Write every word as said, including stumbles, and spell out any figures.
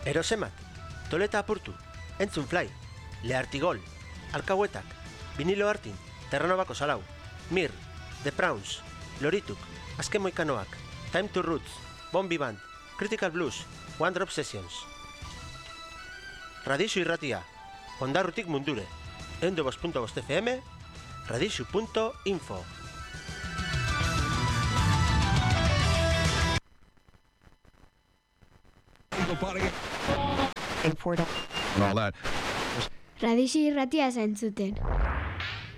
Erosemat, Toleta apurtu, Entzun Fly, Leartigol, Alkahuetak, Vinilo Artin, Terranobako Salau, Mir, The Prawns, Lorituk, Azken Moikanoak, Time to Roots, Bombi Band, Critical Blues, One Drop Sessions. Radixu irratia, Ondarrutik mundure, ehun eta bost puntu bost F M, radixu puntu info. Radixi irratia zentzuten.